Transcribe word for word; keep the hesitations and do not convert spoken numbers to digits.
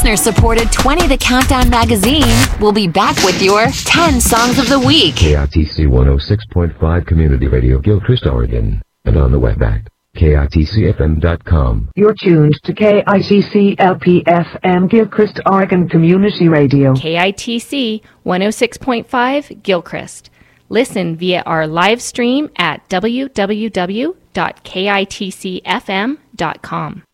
listener-supported twenty The Countdown magazine will be back with your ten Songs of the Week. K I T C one oh six point five Community Radio, Gilchrist, Oregon. And on the web at K I T C F M dot com. You're tuned to K I T C L P F M, Gilchrist, Oregon Community Radio. K I T C one oh six point five Gilchrist. Listen via our live stream at w w w dot k i t c f m dot com.